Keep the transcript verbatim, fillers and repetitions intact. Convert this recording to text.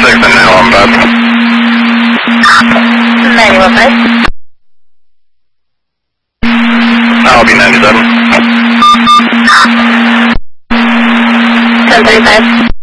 six and now on bud. ninety-one five. I'll be ninety-seven. ten thirty-five.